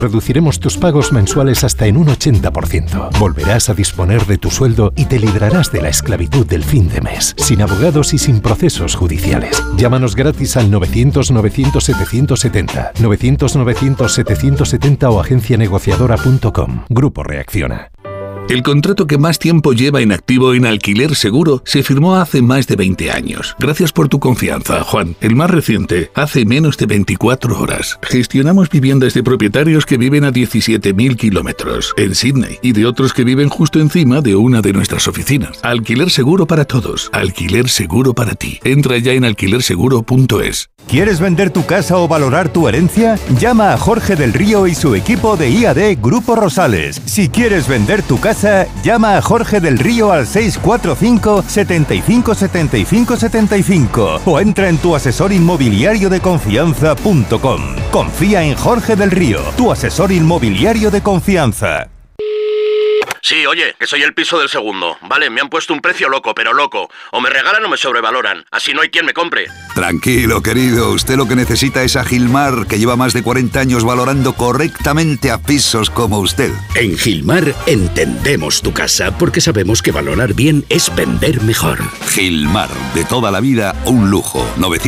Reduciremos tus pagos mensuales hasta en un 80%. Volverás a disponer de tu sueldo y te librarás de la esclavitud del fin de mes, sin abogados y sin procesos judiciales. Llámanos gratis al 900-900-770, 900-900-770 o agencianegociadora.com. Grupo Reacciona. El contrato que más tiempo lleva en activo en Alquiler Seguro se firmó hace más de 20 años. Gracias por tu confianza, Juan. El más reciente, hace menos de 24 horas. Gestionamos viviendas de propietarios que viven a 17.000 kilómetros en Sydney y de otros que viven justo encima de una de nuestras oficinas. Alquiler Seguro para todos. Alquiler Seguro para ti. Entra ya en alquilerseguro.es. ¿Quieres vender tu casa o valorar tu herencia? Llama a Jorge del Río y su equipo de IAD Grupo Rosales. Si quieres vender tu casa, llama a Jorge del Río al 645 75 75 75 o entra en tuasesorinmobiliariodeconfianza.com. Confía en Jorge del Río, tu asesor inmobiliario de confianza. Sí, oye, que soy el piso del segundo. Vale, me han puesto un precio loco, pero loco. O me regalan o me sobrevaloran. Así no hay quien me compre. Tranquilo, querido. Usted lo que necesita es a Gilmar, que lleva más de 40 años valorando correctamente a pisos como usted. En Gilmar entendemos tu casa porque sabemos que valorar bien es vender mejor. Gilmar, de toda la vida, un lujo.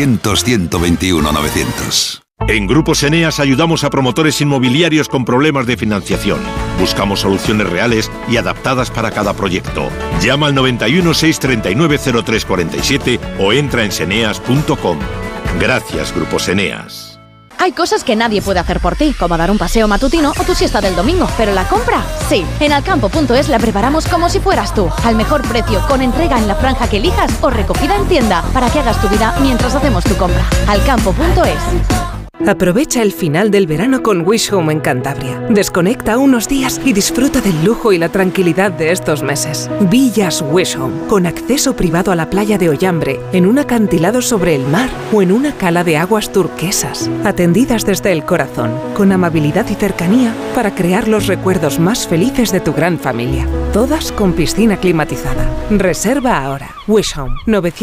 900-121-900. En Grupos Eneas ayudamos a promotores inmobiliarios con problemas de financiación. Buscamos soluciones reales y adaptadas para cada proyecto. Llama al 91 639 0347 o entra en seneas.com. Gracias, Grupos Eneas. Hay cosas que nadie puede hacer por ti, como dar un paseo matutino o tu siesta del domingo, pero la compra, sí. En Alcampo.es la preparamos como si fueras tú, al mejor precio, con entrega en la franja que elijas o recogida en tienda, para que hagas tu vida mientras hacemos tu compra. Alcampo.es. Aprovecha el final del verano con Wish Home en Cantabria. Desconecta unos días y disfruta del lujo y la tranquilidad de estos meses. Villas Wish Home, con acceso privado a la playa de Ollambre, en un acantilado sobre el mar o en una cala de aguas turquesas. Atendidas desde el corazón, con amabilidad y cercanía para crear los recuerdos más felices de tu gran familia. Todas con piscina climatizada. Reserva ahora. Wish Home,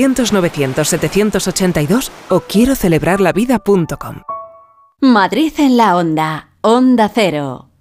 900-900-782 o quiero celebrarlavida.com. Madrid en la Onda. Onda Cero.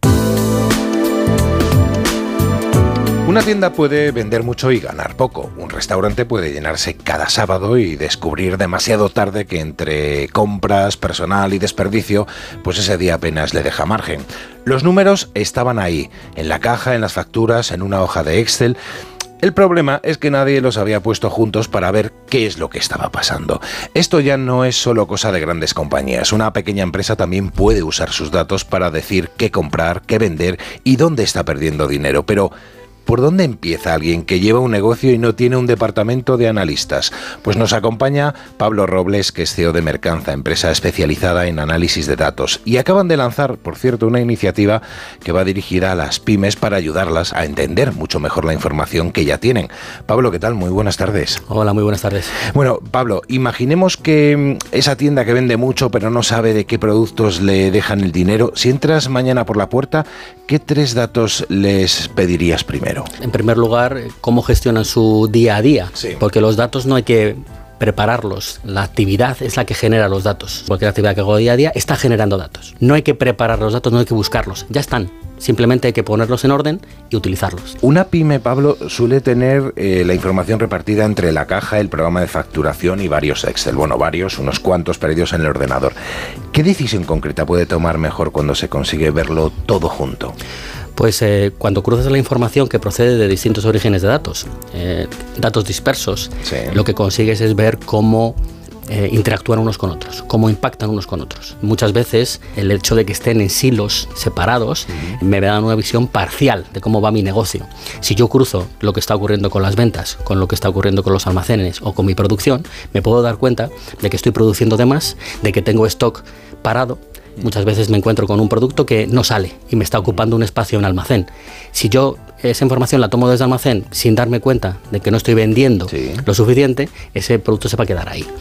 Una tienda puede vender mucho y ganar poco. Un restaurante puede llenarse cada sábado y descubrir demasiado tarde que entre compras, personal y desperdicio, pues ese día apenas le deja margen. Los números estaban ahí, en la caja, en las facturas, en una hoja de Excel. El problema es que nadie los había puesto juntos para ver qué es lo que estaba pasando. Esto ya no es solo cosa de grandes compañías. Una pequeña empresa también puede usar sus datos para decir qué comprar, qué vender y dónde está perdiendo dinero. Pero ¿por dónde empieza alguien que lleva un negocio y no tiene un departamento de analistas? Pues nos acompaña Pablo Robles, que es CEO de Mercanza, empresa especializada en análisis de datos. Y acaban de lanzar, por cierto, una iniciativa que va dirigida a las pymes para ayudarlas a entender mucho mejor la información que ya tienen. Pablo, ¿qué tal? Muy buenas tardes. Hola, muy buenas tardes. Bueno, Pablo, imaginemos que esa tienda que vende mucho pero no sabe de qué productos le dejan el dinero. Si entras mañana por la puerta, ¿qué 3 datos les pedirías primero? En primer lugar, cómo gestionan su día a día, sí. Porque los datos no hay que prepararlos, la actividad es la que genera los datos. Cualquier actividad que hago día a día está generando datos. No hay que preparar los datos, no hay que buscarlos, ya están. Simplemente hay que ponerlos en orden y utilizarlos. Una pyme, Pablo, suele tener la información repartida entre la caja, el programa de facturación y varios Excel. Bueno, unos cuantos perdidos en el ordenador. ¿Qué decisión concreta puede tomar mejor cuando se consigue verlo todo junto? Pues cuando cruzas la información que procede de distintos orígenes de datos, datos dispersos, sí. Lo que consigues es ver cómo interactúan unos con otros, cómo impactan unos con otros. Muchas veces el hecho de que estén en silos separados me da una visión parcial de cómo va mi negocio. Si yo cruzo lo que está ocurriendo con las ventas, con lo que está ocurriendo con los almacenes o con mi producción, me puedo dar cuenta de que estoy produciendo de más, de que tengo stock parado. Muchas veces me encuentro con un producto que no sale y me está ocupando un espacio en almacén. Si yo esa información la tomo desde almacén sin darme cuenta de que no estoy vendiendo lo suficiente, ese producto se va a quedar ahí.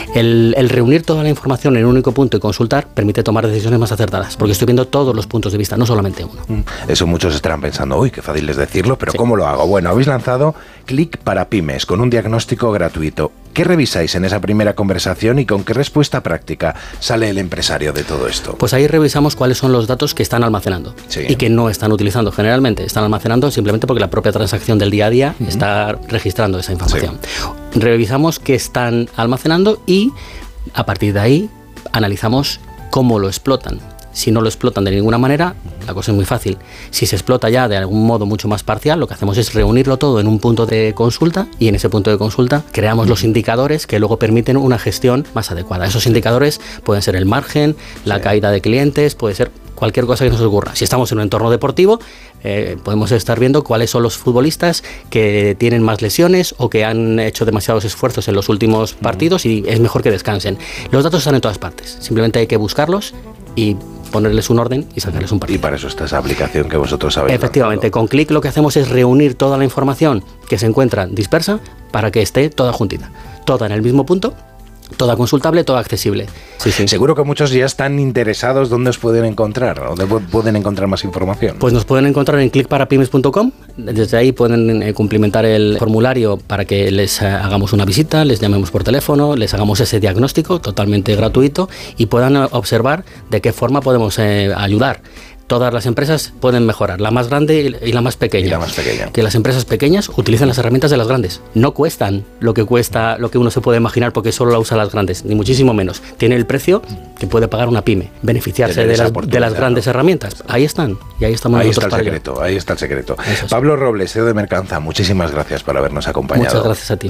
El reunir toda la información en un único punto y consultar permite tomar decisiones más acertadas, porque estoy viendo todos los puntos de vista, no solamente uno. Eso muchos estarán pensando, uy, qué fácil es decirlo, pero sí. ¿Cómo lo hago? Bueno, habéis lanzado Click para Pymes con un diagnóstico gratuito. ¿Qué revisáis en esa primera conversación y con qué respuesta práctica sale el empresario de todo esto? Pues ahí revisamos cuáles son los datos que están almacenando y que no están utilizando. Generalmente están almacenando simplemente porque la propia transacción del día a día está registrando esa información. Revisamos qué están almacenando y a partir de ahí analizamos cómo lo explotan. Si no lo explotan de ninguna manera, la cosa es muy fácil. Si se explota ya de algún modo mucho más parcial, lo que hacemos es reunirlo todo en un punto de consulta y en ese punto de consulta creamos los indicadores que luego permiten una gestión más adecuada. Esos indicadores pueden ser el margen, la caída de clientes, puede ser cualquier cosa que nos ocurra. Si estamos en un entorno deportivo, podemos estar viendo cuáles son los futbolistas que tienen más lesiones o que han hecho demasiados esfuerzos en los últimos partidos y es mejor que descansen. Los datos están en todas partes, simplemente hay que buscarlos y ponerles un orden y sacarles un partido. Y para eso está esa aplicación que vosotros sabéis. Efectivamente, con clic lo que hacemos es reunir toda la información que se encuentra dispersa para que esté toda juntita, toda en el mismo punto, toda consultable, toda accesible. Seguro que muchos ya están interesados. ¿Dónde os pueden encontrar? ¿Dónde pueden encontrar más información? Pues nos pueden encontrar en clickparapymes.com. Desde ahí pueden cumplimentar el formulario para que les hagamos una visita, les llamemos por teléfono, les hagamos ese diagnóstico totalmente gratuito y puedan observar de qué forma podemos ayudar. Todas las empresas pueden mejorar, la más grande y la más pequeña. Que las empresas pequeñas utilicen las herramientas de las grandes. No cuestan lo que uno se puede imaginar porque solo la usan las grandes, ni muchísimo menos. Tiene el precio que puede pagar una pyme, beneficiarse de las grandes herramientas. Ahí están, y ahí estamos nosotros para ello. Ahí está el secreto. Pablo Robles, CEO de Mercanza, muchísimas gracias por habernos acompañado. Muchas gracias a ti.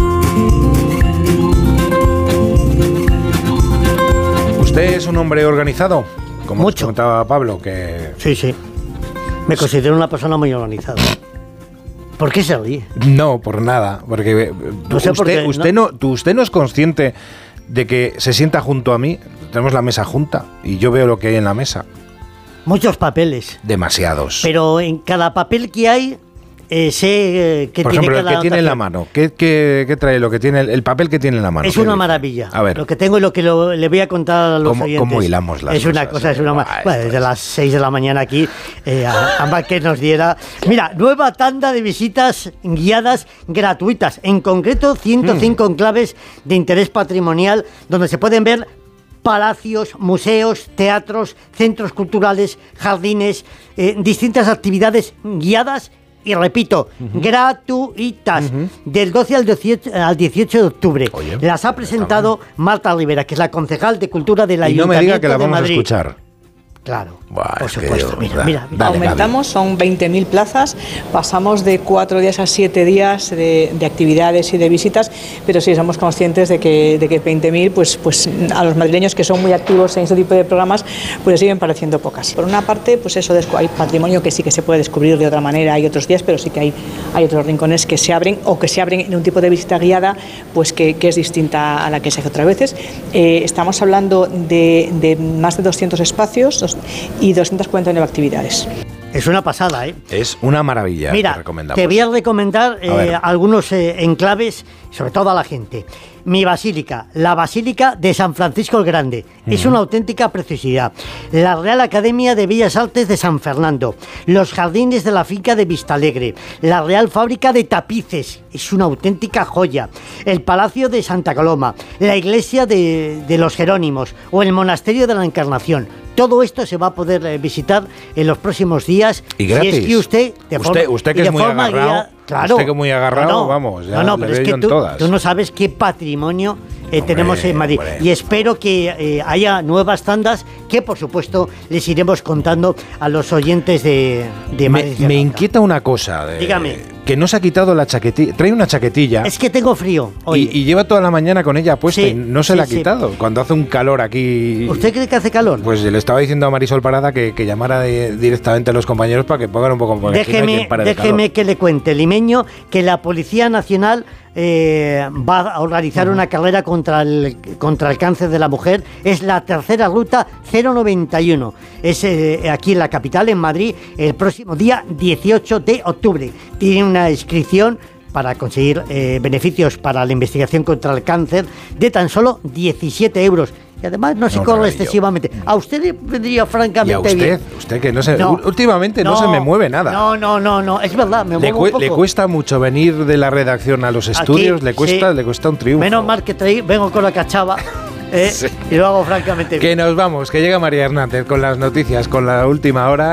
¿Usted es un hombre organizado? Como mucho. Comentaba Pablo, que... Sí. Me considero una persona muy organizada. ¿Por qué se ríe? No, por nada. Porque usted no es consciente de que se sienta junto a mí. Tenemos la mesa junta y yo veo lo que hay en la mesa. Muchos papeles. Demasiados. Pero en cada papel que hay... sé que por tiene ejemplo, el que tiene en la mano. ¿Qué trae lo que tiene el papel que tiene en la mano? Es una maravilla. A ver. Lo que tengo y lo que le voy a contar a los oyentes. ¿Cómo hilamos las cosas? Es una cosa. Bueno, desde las 6 de la mañana aquí, a que nos diera. Mira, nueva tanda de visitas guiadas gratuitas. En concreto, 105 enclaves de interés patrimonial donde se pueden ver palacios, museos, teatros, centros culturales, jardines, distintas actividades guiadas. Y repito, gratuitas, del 12 al 18 de octubre. Oye, las ha presentado Marta Rivera, que es la concejal de Cultura del Ayuntamiento de Madrid. Y no me diga que la vamos a escuchar. Claro, buah, por supuesto. Mira. Aumentamos, son 20.000 plazas, pasamos de 4 días a 7 días de actividades y de visitas, pero sí somos conscientes de que 20.000, pues a los madrileños que son muy activos en este tipo de programas, pues les siguen pareciendo pocas. Por una parte, pues eso, hay patrimonio que sí que se puede descubrir de otra manera, hay otros días, pero sí que hay otros rincones que se abren o que se abren en un tipo de visita guiada, pues que es distinta a la que se hace otras veces. Estamos hablando de más de 200 espacios y 249 actividades. Es una pasada, ¿eh? Es una maravilla. Mira, te voy a recomendar algunos enclaves, sobre todo a la gente. Mi basílica, la Basílica de San Francisco el Grande, es una auténtica preciosidad. La Real Academia de Bellas Artes de San Fernando, los jardines de la finca de Vistalegre, la Real Fábrica de Tapices, es una auténtica joya. El Palacio de Santa Coloma, la Iglesia de los Jerónimos o el Monasterio de la Encarnación. Todo esto se va a poder visitar en los próximos días. Y gratis. Si es que usted que es muy agarrado, claro. Usted que es muy agarrado, vamos, ya le veo yo en todas. Tú no sabes qué patrimonio tenemos en Madrid. Y espero que haya nuevas tandas que, por supuesto, les iremos contando a los oyentes de Madrid. Me inquieta una cosa. Dígame. Que no se ha quitado la chaquetilla. Trae una chaquetilla. Es que tengo frío hoy. Y lleva toda la mañana con ella puesta y no se la ha quitado. Cuando hace un calor aquí... ¿Usted cree que hace calor? Pues le estaba diciendo a Marisol Parada que llamara directamente a los compañeros para que pongan un poco... Déjeme que le cuente, limeño, que la Policía Nacional va a organizar una carrera contra el cáncer de la mujer. Es la tercera ruta 091. Es aquí en la capital, en Madrid, el próximo día 18 de octubre. Tiene una inscripción para conseguir beneficios para la investigación contra el cáncer de tan solo 17 euros. y además no se corre excesivamente. A usted le vendría francamente bien. Usted que no se... Últimamente no se me mueve nada. No, es verdad, me muevo un poco. ¿Le cuesta mucho venir de la redacción a los estudios? Aquí, le cuesta un triunfo. Menos mal que vengo con la cachava. Sí. Y lo hago francamente bien. Que nos vamos, que llega María Hernández con las noticias, con la última hora.